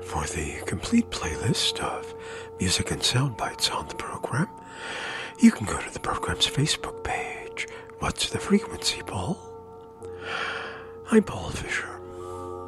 For the complete playlist of music and sound bites on the program, you can go to the program's Facebook page. What's the Frequency, Paul? I'm Paul Fisher.